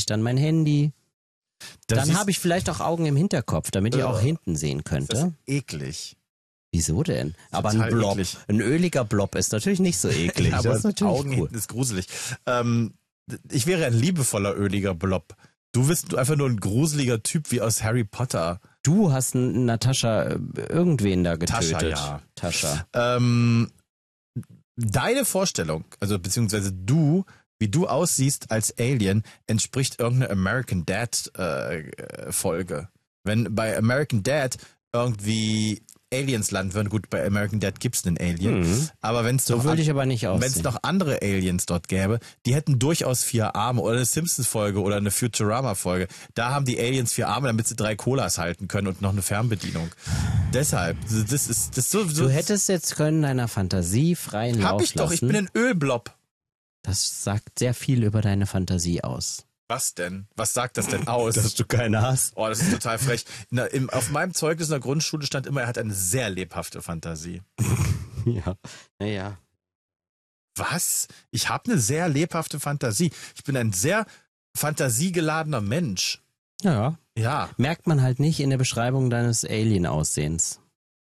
ich dann mein Handy. Das Dann habe ich vielleicht auch Augen im Hinterkopf, damit ich auch hinten sehen Das ist könnte. eklig. Wieso denn? Aber Total ein Blob, eklig. ein öliger Blob ist natürlich nicht so eklig. Ja, aber das ist natürlich Augen cool. hinten ist gruselig. Ich wäre ein liebevoller, öliger Blob. Du bist einfach nur ein gruseliger Typ wie aus Harry Potter. Du hast Natascha irgendwen da getötet. Tascha, ja. Tascha. Deine Vorstellung, also beziehungsweise wie du aussiehst als Alien, entspricht irgendeiner American Dad Folge. Wenn bei American Dad irgendwie Aliens landen würden, gut, bei American Dad gibt's einen Alien, aber wenn es So würde ich aber nicht aussehen. Wenn es noch andere Aliens dort gäbe, die hätten durchaus 4 Arme oder eine Simpsons-Folge oder eine Futurama-Folge. Da haben die Aliens 4 Arme, damit sie 3 Colas halten können und noch eine Fernbedienung. Deshalb, das ist so. Du hättest jetzt können deiner Fantasie freien Lauf Hab ich doch, ich lassen. bin ein Ölblob. Das sagt sehr viel über deine Fantasie aus. Was denn? Was sagt das denn aus? Dass du keine hast. Oh, das ist total frech. Auf meinem Zeugnis in der Grundschule stand immer, er hat eine sehr lebhafte Fantasie. Ja, naja. Was? Ich habe eine sehr lebhafte Fantasie. Ich bin ein sehr fantasiegeladener Mensch. Ja. Ja. Merkt man halt nicht in der Beschreibung deines Alien-Aussehens.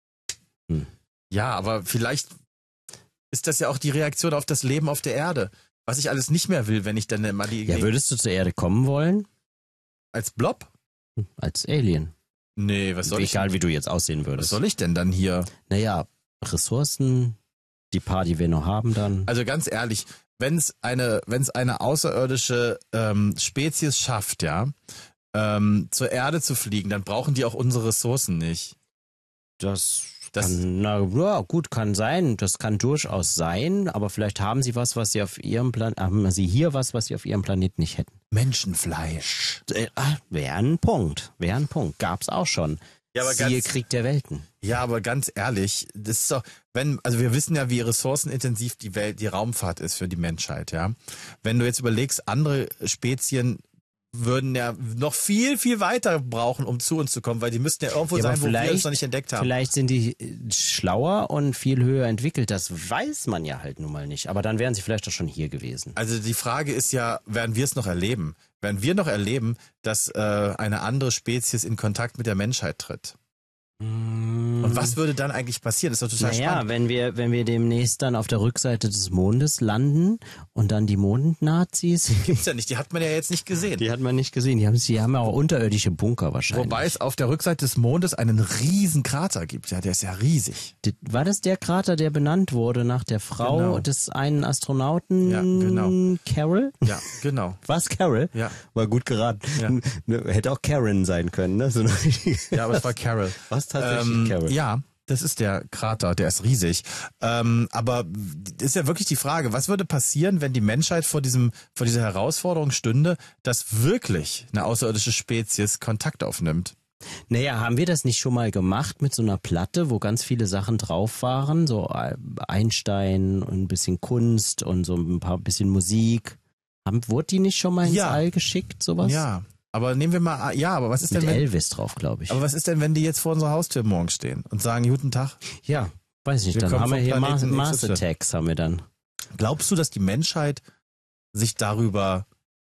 Ja, aber vielleicht ist das ja auch die Reaktion auf das Leben auf der Erde. Was ich alles nicht mehr will, wenn ich dann mal die... Ja, würdest du zur Erde kommen wollen? Als Blob? Als Alien. Nee, was soll ich Egal, denn? wie du jetzt aussehen Was würdest. soll ich denn dann hier? Naja, Ressourcen, die paar, die wir noch haben dann. Also ganz ehrlich, wenn es eine außerirdische Spezies schafft, ja, zur Erde zu fliegen, dann brauchen die auch unsere Ressourcen nicht. Das kann sein. Das kann durchaus sein. Aber vielleicht haben sie was sie auf ihrem haben sie hier was sie auf ihrem Planeten nicht hätten. Menschenfleisch. Wäre ein Punkt. Gab's auch schon. Ja, aber Siehe Krieg der Welten. Ja, aber ganz ehrlich, das ist doch, also wir wissen ja, wie ressourcenintensiv die Raumfahrt ist für die Menschheit, ja. Wenn du jetzt überlegst, andere Spezien würden ja noch viel, viel weiter brauchen, um zu uns zu kommen, weil die müssten ja irgendwo sein, wo wir es noch nicht entdeckt haben. Vielleicht sind die schlauer und viel höher entwickelt. Das weiß man ja halt nun mal nicht. Aber dann wären sie vielleicht doch schon hier gewesen. Also die Frage ist ja, werden wir es noch erleben? Werden wir noch erleben, dass eine andere Spezies in Kontakt mit der Menschheit tritt? Und was würde dann eigentlich passieren? Das ist doch total spannend. wenn wir demnächst dann auf der Rückseite des Mondes landen und dann die Mondnazis. Gibt's ja nicht, die hat man ja jetzt nicht gesehen. Die hat man nicht gesehen. Die haben ja auch unterirdische Bunker wahrscheinlich. Wobei es auf der Rückseite des Mondes einen riesen Krater gibt. Ja, der ist ja riesig. War das der Krater, der benannt wurde nach der Frau des einen Astronauten? Ja, genau. Carol? Ja, genau. Was, Carol? Ja. War gut geraten. Ja. Hätte auch Karen sein können, ne? So ja, aber es war Carol. Was tatsächlich Carol? Ja, das ist der Krater, der ist riesig. Aber ist ja wirklich die Frage, was würde passieren, wenn die Menschheit vor dieser Herausforderung stünde, dass wirklich eine außerirdische Spezies Kontakt aufnimmt? Naja, haben wir das nicht schon mal gemacht mit so einer Platte, wo ganz viele Sachen drauf waren? So Einstein und ein bisschen Kunst und so ein bisschen Musik. Wurde die nicht schon mal ins All geschickt, sowas? Ja. Aber nehmen wir mal, aber was ist mit denn, wenn Elvis drauf, glaube ich. Aber was ist denn, wenn die jetzt vor unserer Haustür morgen stehen und sagen, guten Tag? Ja, weiß ich nicht, dann haben wir hier Mars Attacks, haben wir dann. Glaubst du, dass die Menschheit sich darüber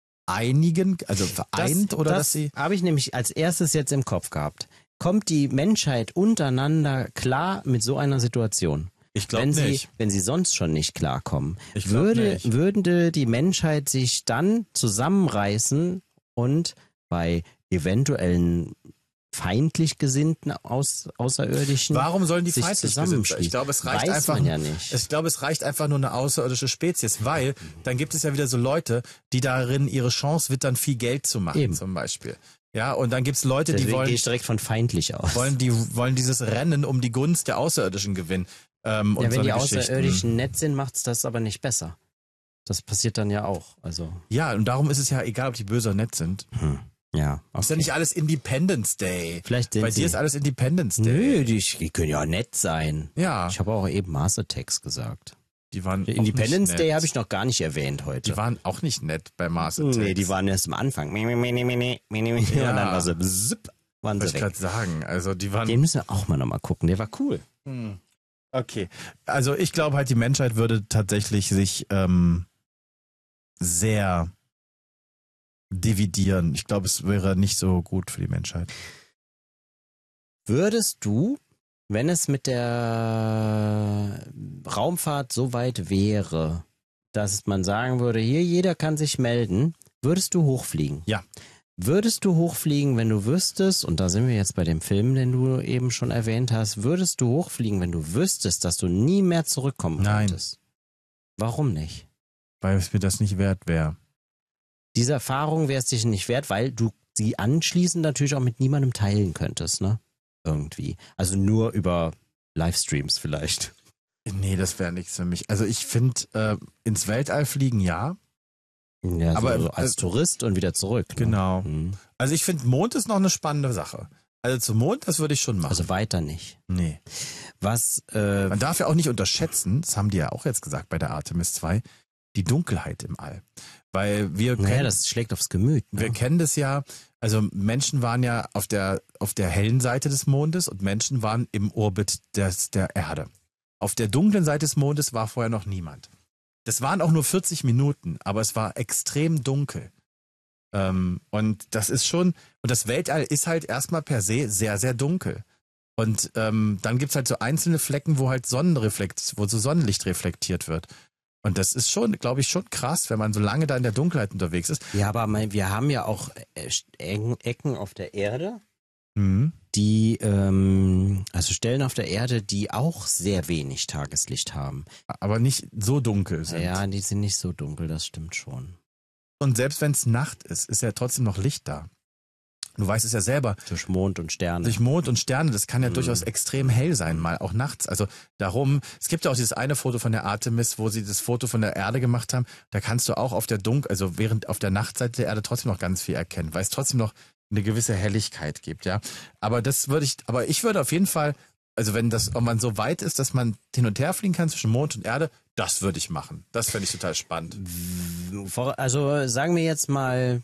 vereint oder dass sie... Das habe ich nämlich als erstes jetzt im Kopf gehabt. Kommt die Menschheit untereinander klar mit so einer Situation? Ich glaube nicht. Wenn sie sonst schon nicht klarkommen, nicht. würde die Menschheit sich dann zusammenreißen und bei eventuellen feindlich gesinnten Außerirdischen. Warum sollen die sich feindlich gesinnt sein? Ich glaube, es reicht einfach. Man ja nicht. Ich glaube, es reicht einfach nur eine außerirdische Spezies, weil dann gibt es ja wieder so Leute, die darin ihre Chance wittern, viel Geld zu machen, zum Beispiel. Ja, und dann gibt's Leute, Deswegen die wollen. Gehe ich direkt von feindlich aus. Wollen dieses Rennen um die Gunst der Außerirdischen gewinnen. Und wenn so die Außerirdischen nett sind, macht's das aber nicht besser. Das passiert dann ja auch. Also. Ja, und darum ist es ja egal, ob die böse oder nett sind. Ja. Okay. Ist ja nicht alles Independence Day. Vielleicht Bei dir ist alles Independence Day. Nö, die können ja nett sein. Ja. Ich habe auch eben Mars Attacks gesagt. Die waren Independence Day habe ich noch gar nicht erwähnt heute. Die waren auch nicht nett bei Mars Attacks. Nee, die waren erst am Anfang. Und dann war sie waren sie weg. Ich gerade sagen, also die waren... Den müssen wir auch mal nochmal gucken, der war cool. Okay, also ich glaube halt, die Menschheit würde tatsächlich sich sehr dividieren. Ich glaube, es wäre nicht so gut für die Menschheit. Würdest du, wenn es mit der Raumfahrt so weit wäre, dass man sagen würde, hier jeder kann sich melden, würdest du hochfliegen? Ja. Würdest du hochfliegen, wenn du wüsstest, und da sind wir jetzt bei dem Film, den du eben schon erwähnt hast, würdest du hochfliegen, wenn du wüsstest, dass du nie mehr zurückkommen könntest? Warum nicht? Weil es mir das nicht wert wäre. Diese Erfahrung wäre es dich nicht wert, weil du sie anschließend natürlich auch mit niemandem teilen könntest, ne? Irgendwie. Also nur über Livestreams vielleicht. Nee, das wäre nichts für mich. Also ich finde, ins Weltall fliegen ja. Ja, aber so als Tourist und wieder zurück. Ne? Genau. Mhm. Also ich finde, Mond ist noch eine spannende Sache. Also zum Mond, das würde ich schon machen. Also weiter nicht. Nee. Was, Man darf ja auch nicht unterschätzen, das haben die ja auch jetzt gesagt bei der Artemis 2, die Dunkelheit im All. Weil wir das schlägt aufs Gemüt. Ne? Wir kennen das ja, also Menschen waren ja auf der hellen Seite des Mondes und Menschen waren im Orbit der Erde. Auf der dunklen Seite des Mondes war vorher noch niemand. Das waren auch nur 40 Minuten, aber es war extrem dunkel. Und das ist schon, und das Weltall ist halt erstmal per se sehr, sehr dunkel. Und dann gibt's halt so einzelne Flecken, wo halt wo so Sonnenlicht reflektiert wird. Und das ist schon, glaube ich, schon krass, wenn man so lange da in der Dunkelheit unterwegs ist. Ja, aber wir haben ja auch Ecken auf der Erde, Mhm. die, also Stellen auf der Erde, die auch sehr wenig Tageslicht haben. Aber nicht so dunkel sind. Ja, die sind nicht so dunkel, das stimmt schon. Und selbst wenn es Nacht ist ja trotzdem noch Licht da. Du weißt es ja selber. Durch Mond und Sterne. Durch Mond und Sterne, das kann ja durchaus extrem hell sein, mal auch nachts. Also darum, es gibt ja auch dieses eine Foto von der Artemis, wo sie das Foto von der Erde gemacht haben. Da kannst du auch auf der während auf der Nachtseite der Erde trotzdem noch ganz viel erkennen, weil es trotzdem noch eine gewisse Helligkeit gibt, ja. Aber ich würde auf jeden Fall, also wenn man so weit ist, dass man hin und her fliegen kann zwischen Mond und Erde, das würde ich machen. Das fände ich total spannend. Also sagen wir jetzt mal,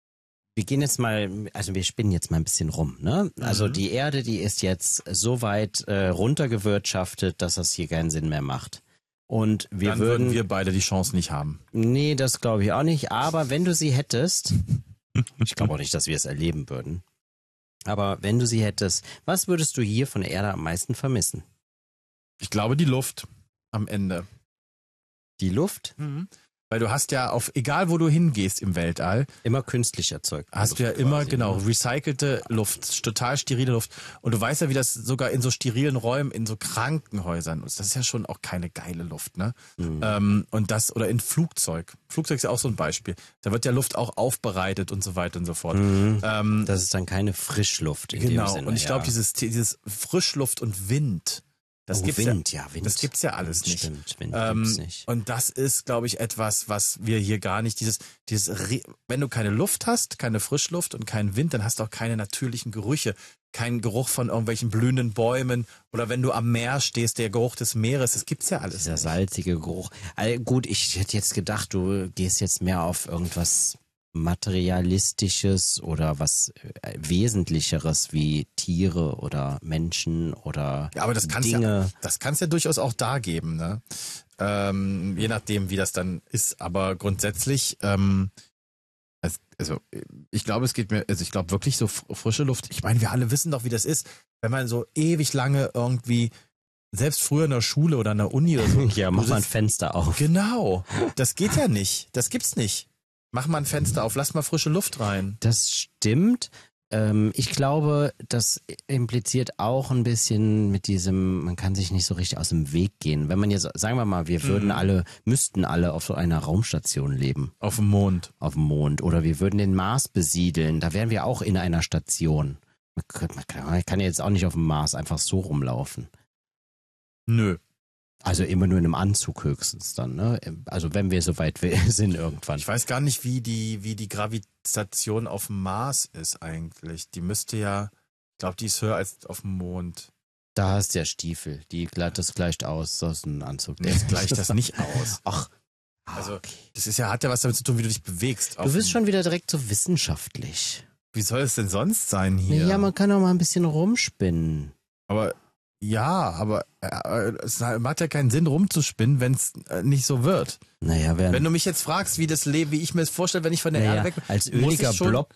wir spinnen jetzt mal ein bisschen rum, ne? Also die Erde, die ist jetzt so weit runtergewirtschaftet, dass das hier keinen Sinn mehr macht. Und Dann würden wir beide die Chance nicht haben. Nee, das glaube ich auch nicht. Aber wenn du sie hättest, ich glaube auch nicht, dass wir es erleben würden. Aber wenn du sie hättest, was würdest du hier von der Erde am meisten vermissen? Ich glaube, die Luft am Ende. Die Luft? Weil du hast ja egal wo du hingehst im Weltall, immer künstlich erzeugt. Hast du ja immer, genau, recycelte Luft, total sterile Luft. Und du weißt ja, wie das sogar in so sterilen Räumen, in so Krankenhäusern ist. Das ist ja schon auch keine geile Luft, ne? Oder in Flugzeug. Flugzeug ist ja auch so ein Beispiel. Da wird ja Luft auch aufbereitet und so weiter und so fort. Das ist dann keine Frischluft in dem Sinne. Genau, und ich glaube, dieses Frischluft und Wind, das gibt's Wind. Das gibt's ja alles nicht. Stimmt, Wind gibt's nicht. Und das ist, glaube ich, etwas, was wir hier gar nicht, wenn du keine Luft hast, keine Frischluft und keinen Wind, dann hast du auch keine natürlichen Gerüche, keinen Geruch von irgendwelchen blühenden Bäumen oder wenn du am Meer stehst, der Geruch des Meeres, das gibt's ja alles Dieser nicht. salzige Geruch. Gut, ich hätte jetzt gedacht, du gehst jetzt mehr auf irgendwas Materialistisches oder was Wesentlicheres wie Tiere oder Menschen oder Ja, aber das Dinge. kann's ja durchaus auch da geben, ne? Je nachdem, wie das dann ist. Aber grundsätzlich, ich glaube, ich glaube wirklich so frische Luft. Ich meine, wir alle wissen doch, wie das ist, wenn man so ewig lange irgendwie, selbst früher in der Schule oder in der Uni oder so. Ja, mach mal ein Fenster auf. Genau. Das geht ja nicht. Das gibt's nicht. Mach mal ein Fenster auf, lass mal frische Luft rein. Das stimmt. Ich glaube, das impliziert auch ein bisschen mit diesem, man kann sich nicht so richtig aus dem Weg gehen. Wenn man jetzt, sagen wir mal, wir müssten alle auf so einer Raumstation leben. Auf dem Mond. Auf dem Mond. Oder wir würden den Mars besiedeln. Da wären wir auch in einer Station. Man kann jetzt auch nicht auf dem Mars einfach so rumlaufen. Nö. Also immer nur in einem Anzug höchstens dann, ne? Also wenn wir so weit sind irgendwann. Ich weiß gar nicht, wie die Gravitation auf dem Mars ist eigentlich. Die müsste ja, ich glaube, die ist höher als auf dem Mond. Da hast du ja Stiefel, das gleicht aus, so ist ein Anzug. Nee, das gleicht das nicht aus. Ach, also okay. das hat ja was damit zu tun, wie du dich bewegst. Du bist schon wieder direkt so wissenschaftlich. Wie soll es denn sonst sein hier? Ja, man kann auch mal ein bisschen rumspinnen. Aber Ja, aber es macht ja keinen Sinn rumzuspinnen, wenn es nicht so wird. Naja, Wenn du mich jetzt fragst, wie ich mir das vorstelle, wenn ich von der Erde weg bin, als muss öliger ich schon, Blob